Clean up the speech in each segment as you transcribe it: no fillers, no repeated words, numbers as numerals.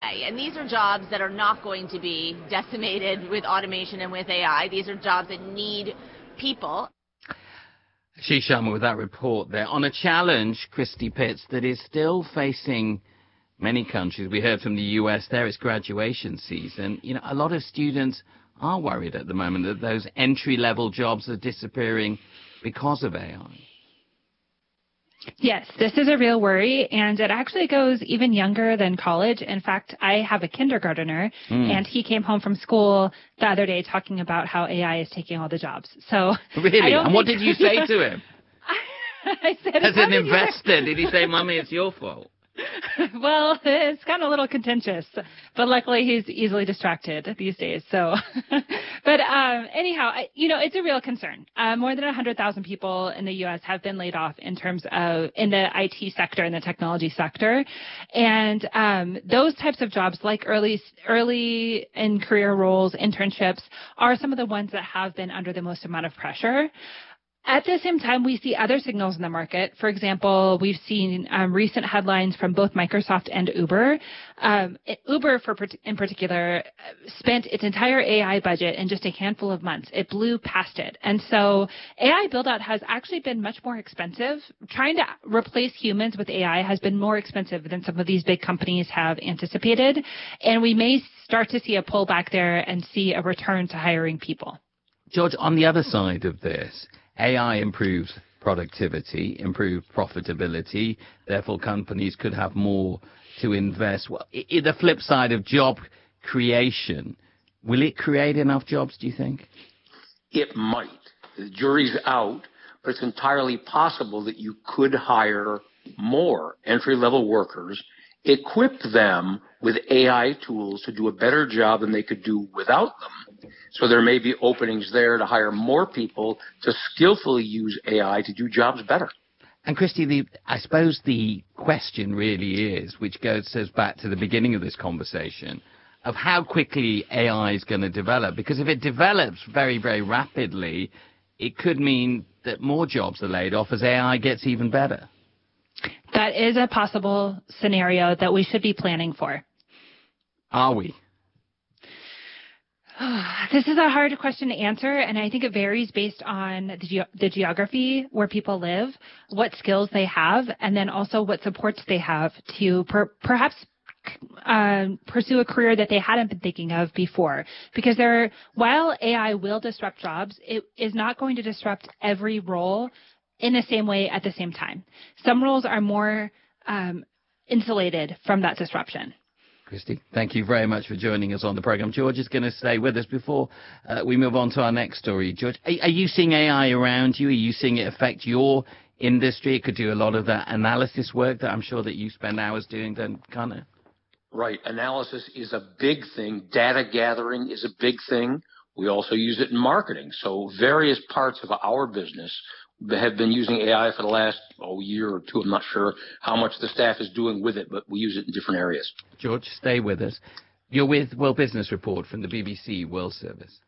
And these are jobs that are not going to be decimated with automation and with AI. These are jobs that need people. Ashish Sharma with that report there on a challenge, Christy Pitts, that is still facing many countries. We heard from the US there, it's graduation season. You know, a lot of students are worried at the moment that those entry-level jobs are disappearing because of AI. Yes, this is a real worry, and it actually goes even younger than college. In fact, I have a kindergartner, and he came home from school the other day talking about how AI is taking all the jobs. So really? And what did you say to him? I said, as an investor, did he say, "Mommy, it's your fault"? Well, it's gotten a little contentious, but luckily he's easily distracted these days. So, but anyhow, it's a real concern. More than 100,000 people in the U.S. have been laid off in terms of in the IT sector and the technology sector, and those types of jobs, like early in career roles, internships, are some of the ones that have been under the most amount of pressure. At the same time, we see other signals in the market. For example, we've seen recent headlines from both Microsoft and Uber. Uber, in particular, spent its entire AI budget in just a handful of months. It blew past it. And so AI build-out has actually been much more expensive. Trying to replace humans with AI has been more expensive than some of these big companies have anticipated. And we may start to see a pullback there and see a return to hiring people. George, on the other side of this, AI improves productivity, improves profitability, therefore companies could have more to invest. Well, the flip side of job creation, will it create enough jobs, do you think? It might. The jury's out, but it's entirely possible that you could hire more entry-level workers, equip them with AI tools to do a better job than they could do without them. So there may be openings there to hire more people to skillfully use AI to do jobs better. And Christy, I suppose the question really is, which goes back to the beginning of this conversation, of how quickly AI is going to develop. Because if it develops very, very rapidly, it could mean that more jobs are laid off as AI gets even better. That is a possible scenario that we should be planning for. Are we? This is a hard question to answer, and I think it varies based on the geography where people live, what skills they have, and then also what supports they have to perhaps pursue a career that they hadn't been thinking of before. Because while AI will disrupt jobs, it is not going to disrupt every role in the same way at the same time. Some roles are more insulated from that disruption. Christy, thank you very much for joining us on the program. George is going to stay with us before we move on to our next story. George, are you seeing AI around you? Are you seeing it affect your industry? It could do a lot of that analysis work that I'm sure that you spend hours doing, then, can't it? Right. Analysis is a big thing. Data gathering is a big thing. We also use it in marketing. So various parts of our business have been using AI for the last year or two. I'm not sure how much the staff is doing with it, but we use it in different areas. George, stay with us. You're with World Business Report from the BBC World Service.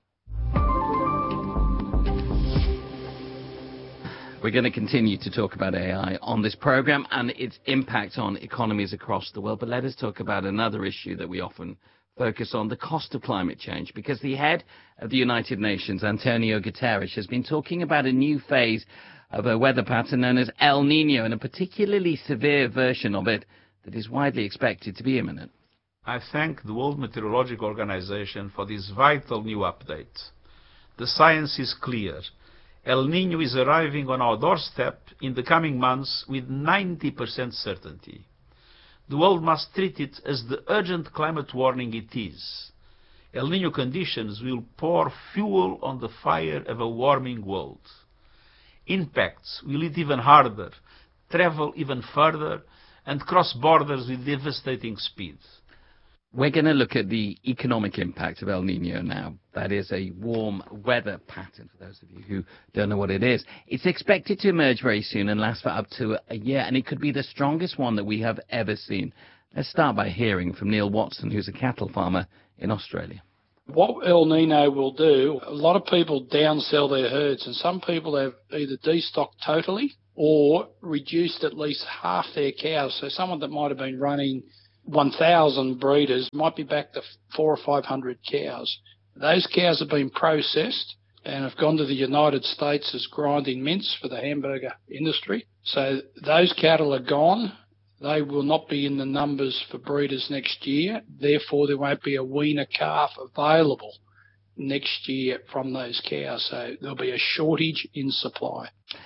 We're going to continue to talk about AI on this program and its impact on economies across the world. But let us talk about another issue that we often focus on, the cost of climate change, because the head of the United Nations, Antonio Guterres, has been talking about a new phase of a weather pattern known as El Niño, and a particularly severe version of it that is widely expected to be imminent. I thank the World Meteorological Organization for this vital new update. The science is clear. El Niño is arriving on our doorstep in the coming months with 90% certainty. The world must treat it as the urgent climate warning it is. El Niño conditions will pour fuel on the fire of a warming world. Impacts will hit even harder, travel even further, and cross borders with devastating speed. We're going to look at the economic impact of El Niño now. That is a warm weather pattern, for those of you who don't know what it is. It's expected to emerge very soon and last for up to a year, and it could be the strongest one that we have ever seen. Let's start by hearing from Neil Watson, who's a cattle farmer in Australia. What El Niño will do, a lot of people downsell their herds, and some people have either destocked totally or reduced at least half their cows. So someone that might have been running 1,000 breeders might be back to 400 or 500 cows. Those cows have been processed and have gone to the United States as grinding mince for the hamburger industry. So those cattle are gone. They will not be in the numbers for breeders next year. Therefore, there won't be a weaner calf available next year from those cows. So there'll be a shortage in supply.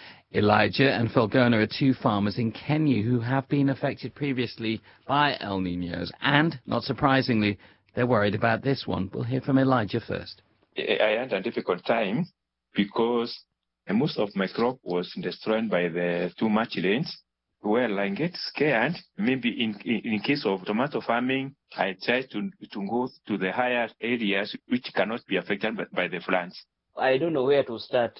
Elijah and Falgona are two farmers in Kenya who have been affected previously by El Niños. And, not surprisingly, they're worried about this one. We'll hear from Elijah first. I had a difficult time because most of my crop was destroyed by the too much rains. Well, I get scared. Maybe in case of tomato farming, I try to go to the higher areas which cannot be affected by the floods. I don't know where to start.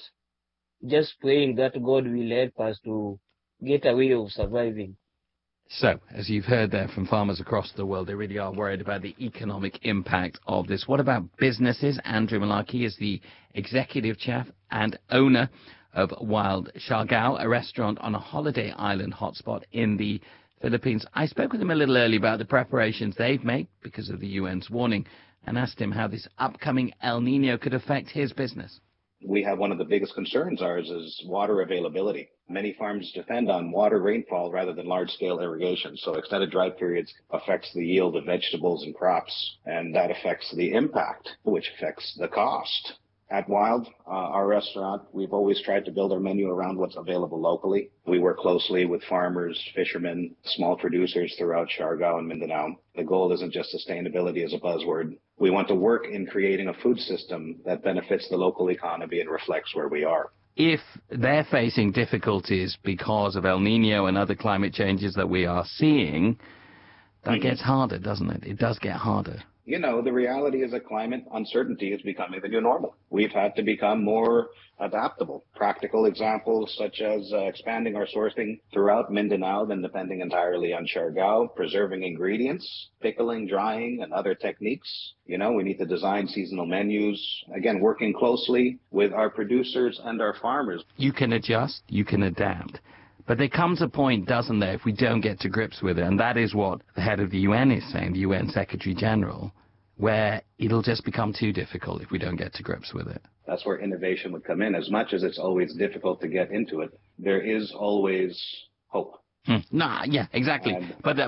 Just praying that God will help us to get a way of surviving. So, as you've heard there from farmers across the world, they really are worried about the economic impact of this. What about businesses? Andrew Malaki is the executive chef and owner of Wild Siargao, a restaurant on a holiday island hotspot in the Philippines. I spoke with him a little earlier about the preparations they've made because of the UN's warning and asked him how this upcoming El Niño could affect his business. We have one of the biggest concerns ours is water availability. Many farms depend on water rainfall rather than large-scale irrigation, so extended dry periods affects the yield of vegetables and crops, and that affects the impact, which affects the cost. At Wild, our restaurant, we've always tried to build our menu around what's available locally. We work closely with farmers, fishermen, small producers throughout Siargao and Mindanao. The goal isn't just sustainability as a buzzword. We want to work in creating a food system that benefits the local economy and reflects where we are. If they're facing difficulties because of El Niño and other climate changes that we are seeing, that gets harder, doesn't it? It does get harder. You know, the reality is that climate uncertainty is becoming the new normal. We've had to become more adaptable. Practical examples such as expanding our sourcing throughout Mindanao than depending entirely on Siargao, preserving ingredients, pickling, drying, and other techniques. You know, we need to design seasonal menus. Again, working closely with our producers and our farmers. You can adjust, you can adapt. But there comes a point, doesn't there, if we don't get to grips with it, and that is what the head of the UN is saying, the UN Secretary General, where it'll just become too difficult if we don't get to grips with it. That's where innovation would come in. As much as it's always difficult to get into it, there is always hope. Yeah, exactly. But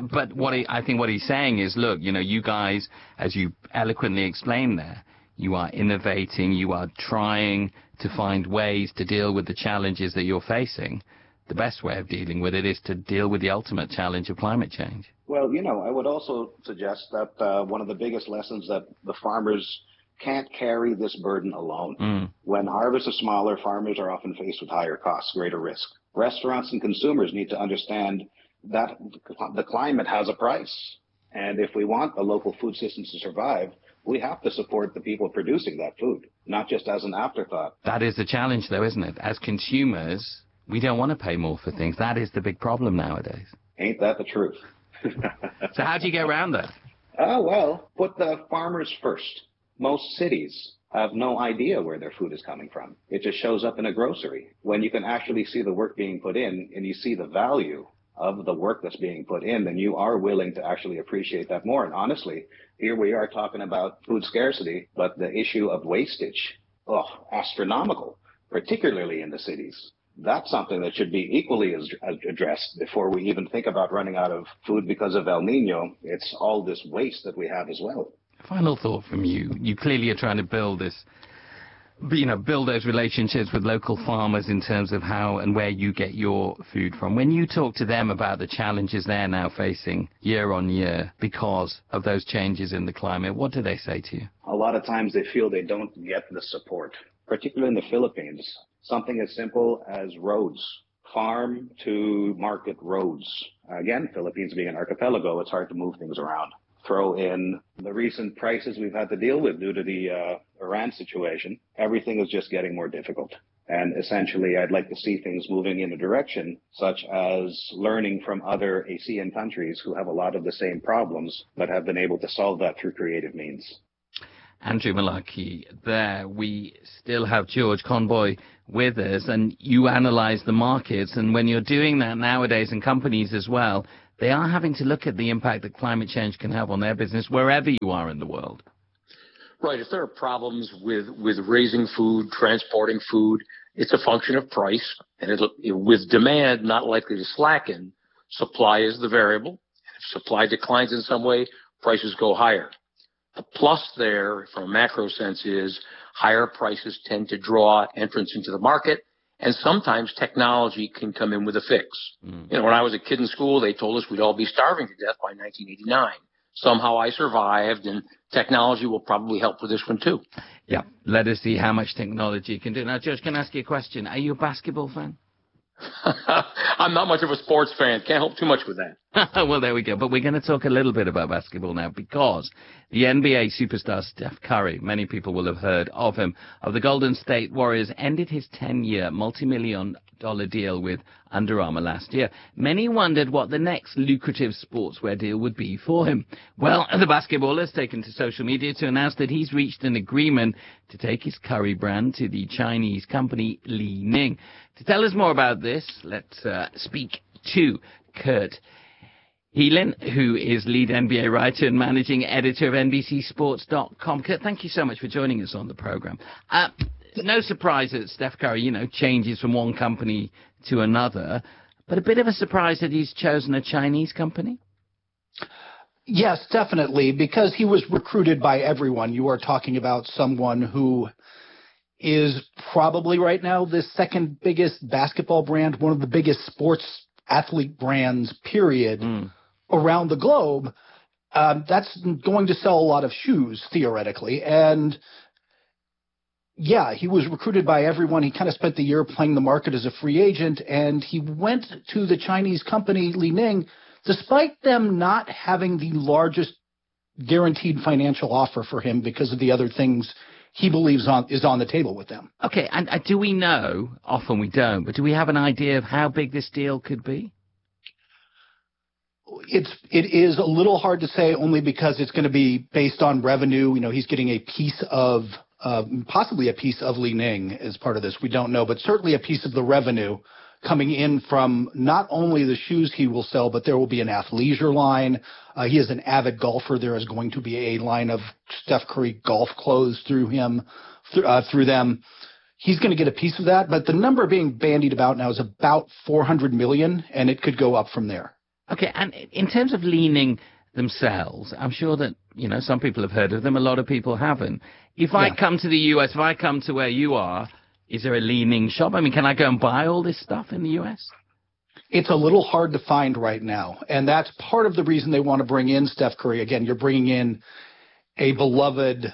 I think what he's saying is, look, you know, you guys, as you eloquently explained there, you are innovating, you are trying to find ways to deal with the challenges that you're facing. The best way of dealing with it is to deal with the ultimate challenge of climate change. Well, you know, I would also suggest that one of the biggest lessons that the farmers can't carry this burden alone. When harvests are smaller, farmers are often faced with higher costs, greater risk. Restaurants and consumers need to understand that the climate has a price. And if we want the local food systems to survive, we have to support the people producing that food, not just as an afterthought. That is the challenge, though, isn't it? As consumers, we don't want to pay more for things. That is the big problem nowadays. Ain't that the truth? So how do you get around that? Well, put the farmers first. Most cities have no idea where their food is coming from. It just shows up in a grocery. When you can actually see the work being put in and you see the value of the work that's being put in, then you are willing to actually appreciate that more. And honestly, here we are talking about food scarcity, but the issue of wastage, astronomical, particularly in the cities. That's something that should be equally as addressed before we even think about running out of food because of El Niño. It's all this waste that we have as well. Final thought from you. You clearly are trying to build this, build those relationships with local farmers in terms of how and where you get your food from. When you talk to them about the challenges they're now facing year on year because of those changes in the climate, what do they say to you? A lot of times they feel they don't get the support, particularly in the Philippines. Something as simple as roads, farm to market roads. Again, Philippines being an archipelago, it's hard to move things around. Throw in the recent prices we've had to deal with due to the Iran situation. Everything is just getting more difficult. And essentially, I'd like to see things moving in a direction such as learning from other ASEAN countries who have a lot of the same problems, but have been able to solve that through creative means. Andrew Malaki there. We still have George Conboy with us, and you analyze the markets. And when you're doing that nowadays, and companies as well, they are having to look at the impact that climate change can have on their business wherever you are in the world. Right. If there are problems with raising food, transporting food, it's a function of price. And with demand not likely to slacken, supply is the variable. If supply declines in some way, prices go higher. The plus there, from a macro sense, is higher prices tend to draw entrants into the market, and sometimes technology can come in with a fix. When I was a kid in school, they told us we'd all be starving to death by 1989. Somehow I survived, and technology will probably help with this one too. Yeah, let us see how much technology can do. Now, George, can I ask you a question? Are you a basketball fan? I'm not much of a sports fan. Can't help too much with that. Well, there we go. But we're going to talk a little bit about basketball now, because the NBA superstar Steph Curry, many people will have heard of him, of the Golden State Warriors, ended his 10-year multi-million-dollar deal with Under Armour last year. Many wondered what the next lucrative sportswear deal would be for him. Well, the basketballer has taken to social media to announce that he's reached an agreement to take his Curry brand to the Chinese company Li Ning. To tell us more about this, let's speak to Kurt Helin, who is lead NBA writer and managing editor of NBCSports.com. Kurt, thank you so much for joining us on the program. No surprise that Steph Curry, changes from one company to another, but a bit of a surprise that he's chosen a Chinese company? Yes, definitely, because he was recruited by everyone. You are talking about someone who is probably right now the second biggest basketball brand, one of the biggest sports athlete brands, period, around the globe. That's going to sell a lot of shoes, theoretically. And yeah, he was recruited by everyone. He kind of spent the year playing the market as a free agent, and he went to the Chinese company Li Ning, despite them not having the largest guaranteed financial offer for him because of the other things he believes is on the table with them. Okay, and do we know, often we don't, but do we have an idea of how big this deal could be? It is a little hard to say, only because it's going to be based on revenue. He's getting a piece of, possibly a piece of Li Ning as part of this. We don't know, but certainly a piece of the revenue coming in from not only the shoes he will sell, but there will be an athleisure line. He is an avid golfer. There is going to be a line of Steph Curry golf clothes through them. He's going to get a piece of that, but the number being bandied about now is about $400 million, and it could go up from there. Okay, and in terms of Li Ning themselves, I'm sure that, some people have heard of them, a lot of people haven't. If I come to the US, if I come to where you are, is there a Li Ning shop? I mean, can I go and buy all this stuff in the US? It's a little hard to find right now, and that's part of the reason they want to bring in Steph Curry. Again, you're bringing in a beloved,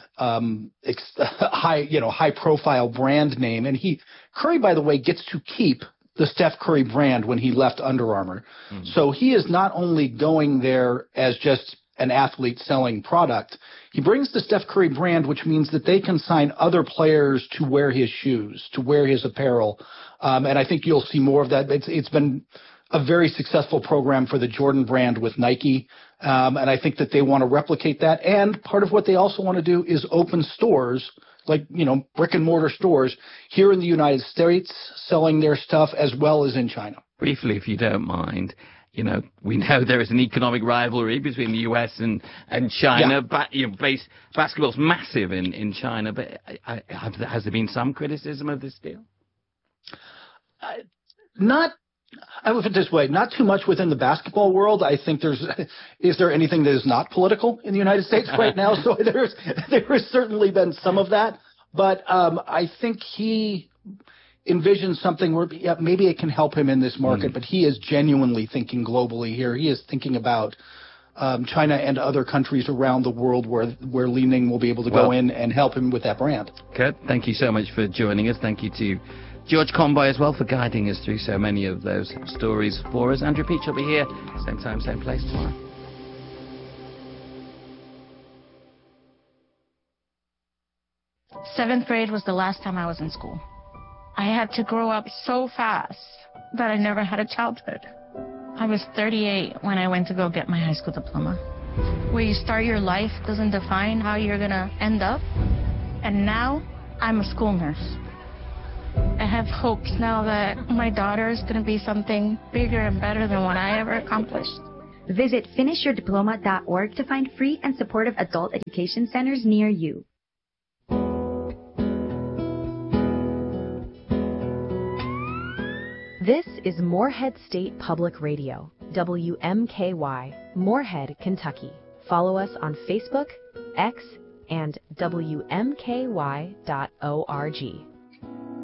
high-profile brand name, and Curry, by the way, gets to keep the Steph Curry brand when he left Under Armour. So he is not only going there as just an athlete selling product. He brings the Steph Curry brand, which means that they can sign other players to wear his shoes, to wear his apparel. And I think you'll see more of that. It's been a very successful program for the Jordan brand with Nike. And I think that they want to replicate that. And part of what they also want to do is open stores, like, brick and mortar stores here in the United States, selling their stuff as well as in China. Briefly, if you don't mind. We know there is an economic rivalry between the U.S. and China. Yeah. Basketball's massive in China, but has there been some criticism of this deal? I would put it this way, not too much within the basketball world. I think is there anything that is not political in the United States right now? So there has certainly been some of that. But I think he envisions something where maybe it can help him in this market, but he is genuinely thinking globally here. He is thinking about China and other countries around the world where Li Ning will be able to go in and help him with that brand. Kurt, thank you so much for joining us. Thank you to George Conboy as well for guiding us through so many of those stories for us. Andrew Peach will be here, same time, same place tomorrow. Seventh grade was the last time I was in school. I had to grow up so fast that I never had a childhood. I was 38 when I went to go get my high school diploma. Where you start your life doesn't define how you're gonna end up. And now I'm a school nurse. I have hopes now that my daughter is gonna be something bigger and better than what I ever accomplished. Visit finishyourdiploma.org to find free and supportive adult education centers near you. This is Morehead State Public Radio, WMKY, Morehead, Kentucky. Follow us on Facebook, X, and WMKY.org.